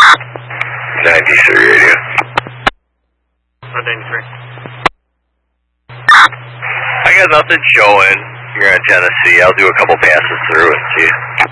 93 radio. 93. I got nothing showing. You're on Tennessee. I'll do a couple passes through and see.